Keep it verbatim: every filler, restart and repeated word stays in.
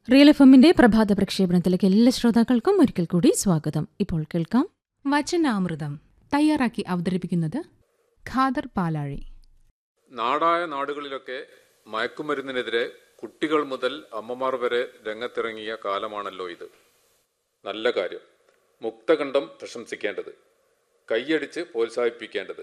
Real F എമ്മിന്റെ പ്രഭാത പ്രക്ഷേപണത്തിലേക്ക് എല്ലാ ശ്രോതാക്കൾക്കും ഒരിക്കൽ കൂടി സ്വാഗതം. ഇപ്പോൾ കേൾക്കാം വചനാമൃതം. തയ്യാറാക്കി അവതരിപ്പിക്കുന്നത് ഖാദർ പാലാഴി. നാടായ നാടുകളിലൊക്കെ മയക്കുമരുന്നിനെതിരെ കുട്ടികൾ മുതൽ അമ്മമാർ വരെ രംഗത്തിറങ്ങിയ കാലമാണല്ലോ ഇത്. നല്ല കാര്യം. മുക്തകണ്ഠം പ്രശംസിക്കേണ്ടത്, കൈയടിച്ച് പ്രോത്സാഹിപ്പിക്കേണ്ടത്.